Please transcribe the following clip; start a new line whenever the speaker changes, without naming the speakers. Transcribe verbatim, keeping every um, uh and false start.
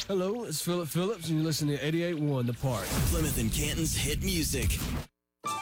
Hello, it's Philip Phillips, and you're listening to eighty-eight point one The Park.
Plymouth and Canton's hit music.